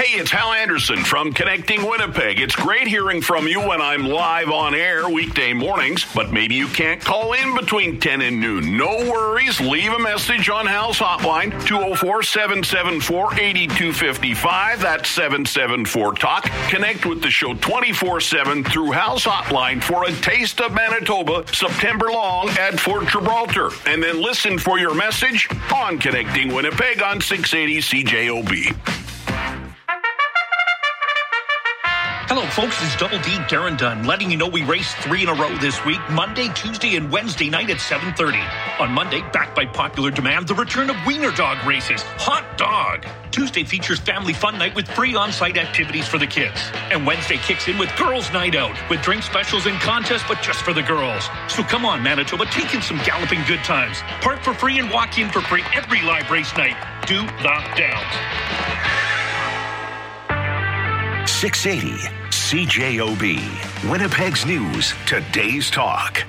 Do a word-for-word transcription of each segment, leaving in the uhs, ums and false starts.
Hey, it's Hal Anderson from Connecting Winnipeg. It's great hearing from you when I'm live on air weekday mornings, but maybe you can't call in between ten and noon. No worries. Leave a message on Hal's hotline, two oh four, seven seven four, eight two five five. That's seven seven four talk. Connect with the show twenty-four seven through Hal's hotline for a taste of Manitoba September long at Fort Gibraltar. And then listen for your message on Connecting Winnipeg on six eighty C J O B. Hello, folks. It's Double D Darren Dunn letting you know we raced three in a row this week, Monday, Tuesday, and Wednesday night at seven thirty. On Monday, backed by popular demand, the return of Wiener Dog races. Hot dog! Tuesday features Family Fun Night with free on-site activities for the kids. And Wednesday kicks in with Girls Night Out, with drink specials and contests, but just for the girls. So come on, Manitoba, take in some galloping good times. Park for free and walk in for free every live race night. Do the Downs. six eighty C J O B, Winnipeg's News, Today's Talk.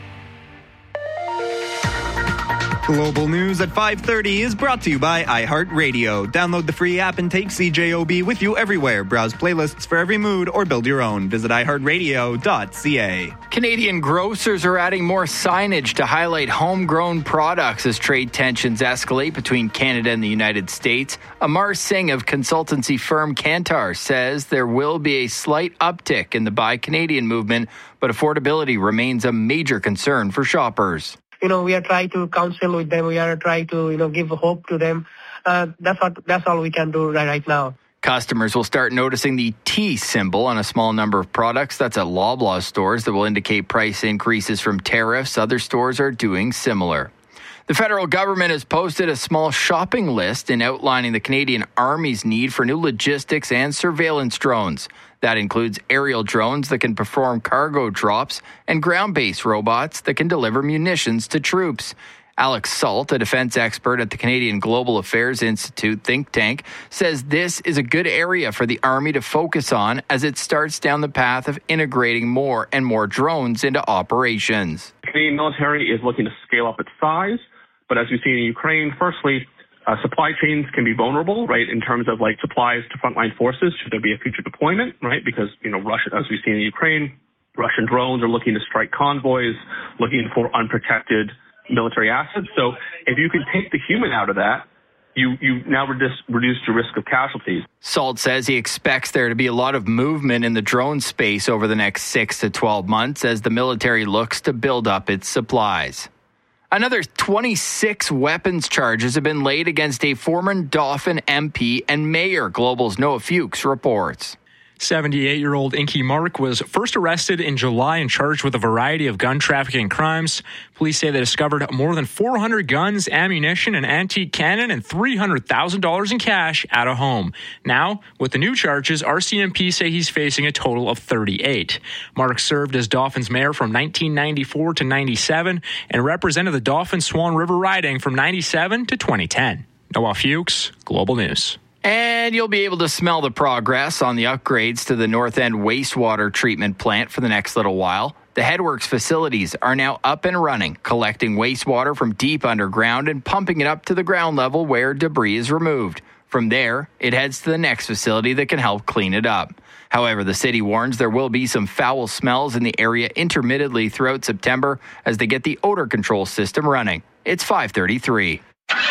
Global News at five thirty is brought to you by iHeartRadio. Download the free app and take C J O B with you everywhere. Browse playlists for every mood or build your own. Visit i heart radio dot c a. Canadian grocers are adding more signage to highlight homegrown products as trade tensions escalate between Canada and the United States. Amar Singh of consultancy firm Kantar says there will be a slight uptick in the Buy Canadian movement, but affordability remains a major concern for shoppers. You know, we are trying to counsel with them. We are trying to, you know, give hope to them. Uh, that's what, that's all we can do right, right now. Customers will start noticing the T symbol on a small number of products. That's at Loblaw stores that will indicate price increases from tariffs. Other stores are doing similar. The federal government has posted a small shopping list in outlining the Canadian Army's need for new logistics and surveillance drones. That includes aerial drones that can perform cargo drops and ground-based robots that can deliver munitions to troops. Alex Salt, a defense expert at the Canadian Global Affairs Institute think tank, says this is a good area for the Army to focus on as it starts down the path of integrating more and more drones into operations. The Canadian military is looking to scale up its size, but as we see in Ukraine, firstly, Uh, supply chains can be vulnerable, right, in terms of like supplies to frontline forces should there be a future deployment, right, because, you know, Russia, as we've seen in Ukraine, Russian drones are looking to strike convoys, looking for unprotected military assets. So if you can take the human out of that, you, you now reduce, reduce the risk of casualties. Salt says he expects there to be a lot of movement in the drone space over the next six to twelve months as the military looks to build up its supplies. Another twenty-six weapons charges have been laid against a former Dauphin M P and mayor, Global's Noah Fuchs reports. seventy-eight-year-old Inky Mark was first arrested in July and charged with a variety of gun trafficking crimes. Police say they discovered more than four hundred guns, ammunition, an antique cannon, and three hundred thousand dollars in cash at a home. Now, with the new charges, R C M P say he's facing a total of thirty-eight. Mark served as Dauphin's mayor from nineteen ninety-four to ninety-seven and represented the Dauphin Swan River riding from ninety-seven to twenty ten. Noah Fuchs, Global News. And you'll be able to smell the progress on the upgrades to the North End wastewater treatment plant for the next little while. The Headworks facilities are now up and running, collecting wastewater from deep underground and pumping it up to the ground level where debris is removed. From there, it heads to the next facility that can help clean it up. However, the city warns there will be some foul smells in the area intermittently throughout September as they get the odor control system running. It's five thirty-three.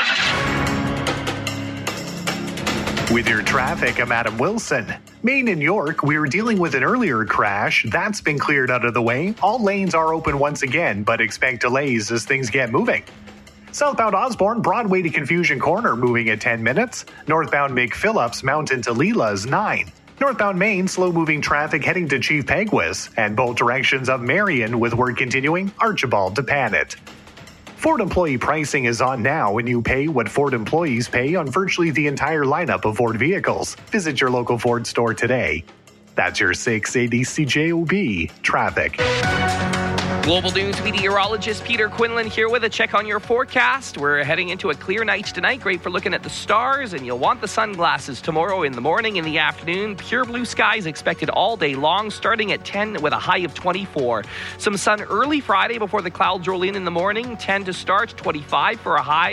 With your traffic, I'm Adam Wilson. Maine and York, we were dealing with an earlier crash. That's been cleared out of the way. All lanes are open once again, but expect delays as things get moving. Southbound Osborne, Broadway to Confusion Corner, moving at ten minutes. Northbound McPhillips, Mountain to Leela's, nine. Northbound Maine, slow-moving traffic heading to Chief Peguis. And both directions of Marion, with work continuing, Archibald to Panet. Ford employee pricing is on now, and you pay what Ford employees pay on virtually the entire lineup of Ford vehicles. Visit your local Ford store today. That's your six eighty C J O B traffic. Global News meteorologist Peter Quinlan here with a check on your forecast. We're heading into a clear night tonight. Great for looking at the stars, and you'll want the sunglasses tomorrow in the morning and the afternoon. Pure blue skies expected all day long, starting at ten with a high of twenty-four. Some sun early Friday before the clouds roll in in the morning. ten to start, twenty-five for a high.